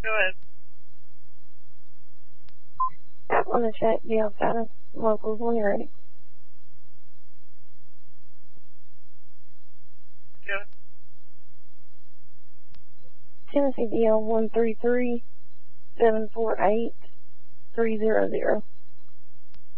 Go ahead. I want to check the outside of locals when you're ready. Go ahead. Tennessee DL 133-748-300.